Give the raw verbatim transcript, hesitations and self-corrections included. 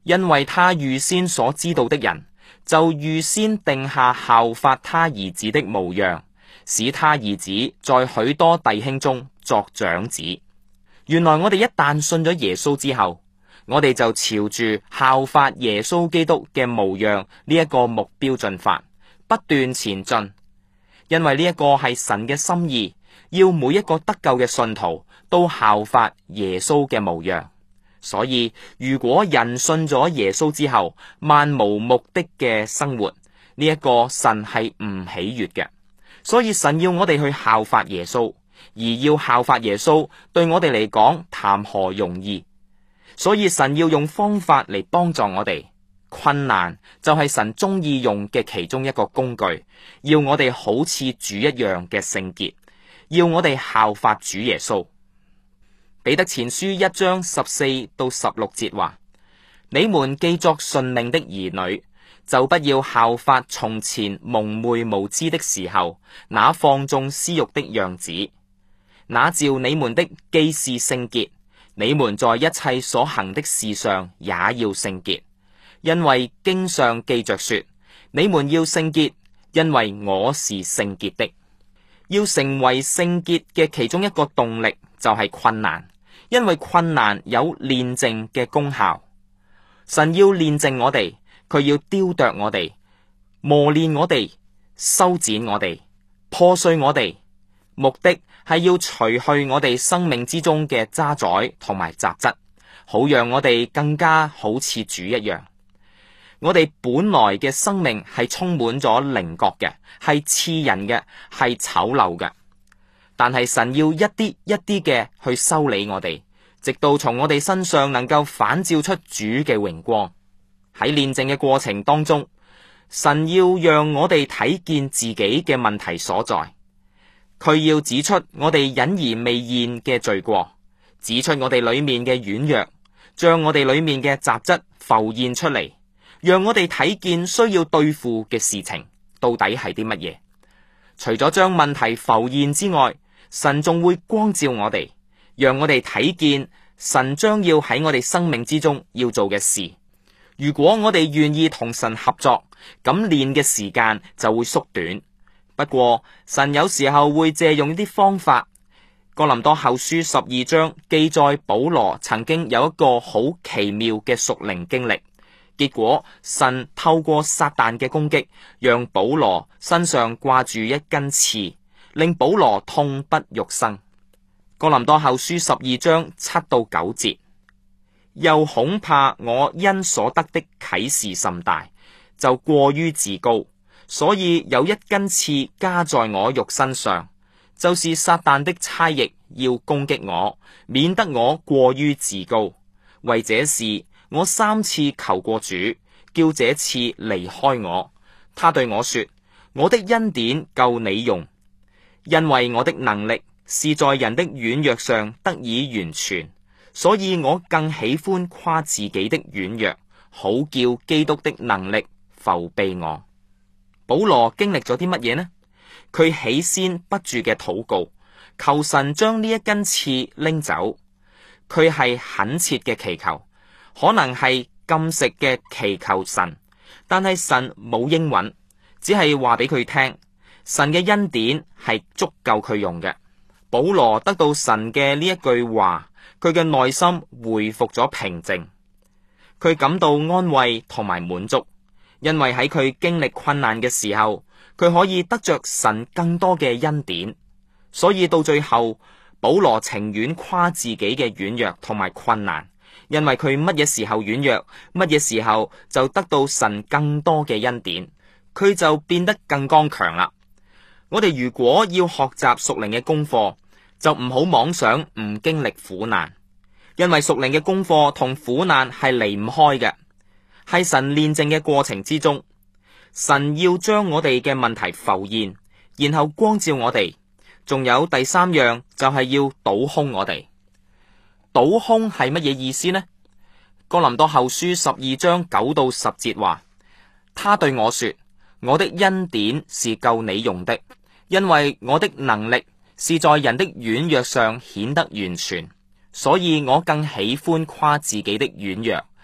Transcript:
因為他預先所知道的人，就預先定下效法他兒子的模樣，使他兒子在許多弟兄中作長子。原來我哋一旦信咗耶穌之後，我哋就朝住效法耶穌基督嘅模樣呢一個目標進發，不斷前進。因為呢一個係神嘅心意，要每一個得救嘅信徒都效法耶穌嘅模樣。所以如果人信咗耶穌之後，漫無目的嘅生活，呢一個神係唔喜悅嘅。所以神要我哋去效法耶穌，而要效法耶穌對我哋嚟講談何容易。所以神要用方法嚟幫助我哋。困難就係神中意用嘅其中一個工具，要我哋好似主一樣嘅聖潔，要我哋效法主耶穌。彼得前書一章十四到十六節話：你們既作順命的兒女，就不要效法從前蒙昧無知的時候那放縱私欲的樣子。那召你們的既是聖潔，你們在一切所行的事上也要聖潔，因為經上記着說：你們要聖潔，因為我是聖潔的。要成為聖潔嘅其中一個動力就係困難。因為困難有煉淨嘅功效，神要煉淨我哋，佢要雕琢我哋，磨練我哋，修剪我哋，破碎我哋，目的係要除去我哋生命之中嘅渣滓同埋雜質，好讓我哋更加好似主一樣。我哋本來嘅生命係充滿咗稜角嘅，係刺人嘅，係醜陋嘅。但係神要一啲一啲嘅去修理我哋，直到從我哋身上能夠反照出主嘅榮光。喺煉淨嘅過程當中，神要讓我哋睇見自己嘅問題所在，佢要指出我哋隱而未現嘅罪過，指出我哋裏面嘅軟弱，將我哋裏面嘅雜質浮現出嚟，讓我哋睇見需要對付嘅事情到底係啲乜嘢。除咗將問題浮現之外，神仲會光照我哋，讓我哋睇見神將要喺我哋生命之中要做嘅事。如果我哋願意同神合作，咁練嘅時間就會縮短。不過神有時候會借用一啲方法。哥林多後書十二章記載保羅曾經有一個好奇妙嘅屬靈經歷，結果神透過撒旦嘅攻擊，讓保羅身上掛住一根刺，令保羅痛不欲生。哥林多後書十二章七到九節，又恐怕我因所得的啟示甚大，就過於自高，所以有一根刺加在我肉身上，就是撒旦的差役要攻擊我，免得我過於自高。為這事我三次求過主，叫這刺離開我。他對我說：我的恩典夠你用，因為我的能力是在人的軟弱上得以完全，所以我更喜歡誇自己的軟弱，好叫基督的能力覆庇我。保羅經歷咗啲乜嘢呢？佢起先不住嘅禱告，求神將呢一根刺拎走。佢係懇切嘅祈求，可能係禁食嘅祈求神，但係神冇應允，只係話俾佢聽，神嘅恩典係足夠佢用嘅。保羅得到神嘅呢一句話，佢嘅內心恢復咗平靜，佢感到安慰同埋滿足，因為喺佢經歷困難嘅時候，佢可以得着神更多嘅恩典，所以到最後，保羅情願誇自己嘅軟弱同埋困難，因為佢乜嘢時候軟弱，乜嘢時候就得到神更多嘅恩典，佢就變得更剛強啦。我哋如果要學習屬靈嘅功課，就唔好妄想唔經歷苦難，因為屬靈嘅功課同苦難係離唔開嘅，係神煉淨嘅過程之中，神要將我哋嘅問題浮現，然後光照我哋。仲有第三樣就係要倒空我哋。倒空係乜嘢意思呢？哥林多後書十二章九到十節話：他對我說，我的恩典是夠你用的，因為我的能力是在人的軟弱上顯得完全，所以我更喜歡誇自己的軟弱，